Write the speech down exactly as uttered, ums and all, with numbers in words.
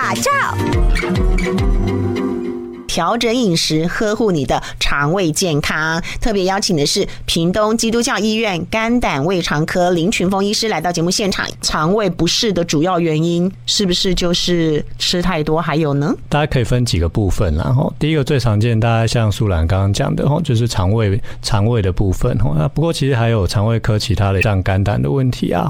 大照。调整饮食，呵护你的肠胃健康。特别邀请的是屏东基督教医院肝胆胃肠科林群峰医师来到节目现场。肠胃不适的主要原因是不是就是吃太多？还有呢？ 大家可以分几个部分啦。第一个最常见，大家像舒兰刚刚讲的，就是肠胃肠胃的部分。不过其实还有肠胃科其他的像肝胆的问题啊，